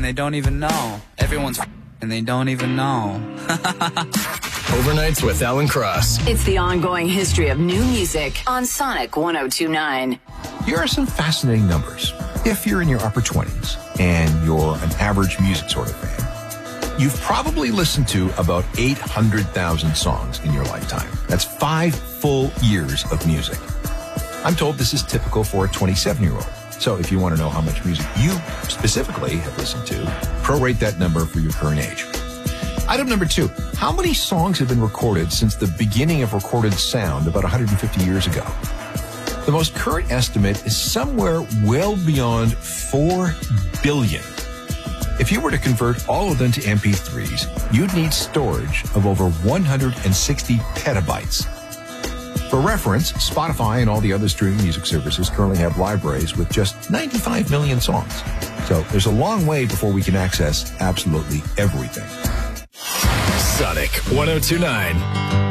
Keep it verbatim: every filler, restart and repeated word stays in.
they don't even know. Everyone's and they don't even know. Overnights with Alan Cross. It's the ongoing history of new music on Sonic one oh two point nine. Here are some fascinating numbers. If you're in your upper twenties and you're an average music sort of fan, you've probably listened to about eight hundred thousand songs in your lifetime. That's five full years of music. I'm told this is typical for a twenty-seven-year-old. So if you want to know how much music you specifically have listened to, prorate that number for your current age. Item number two, how many songs have been recorded since the beginning of recorded sound about one hundred fifty years ago? The most current estimate is somewhere well beyond four billion. If you were to convert all of them to M P threes, you'd need storage of over one hundred sixty petabytes. For reference, Spotify and all the other streaming music services currently have libraries with just ninety-five million songs. So there's a long way before we can access absolutely everything. Sonic one oh two point nine.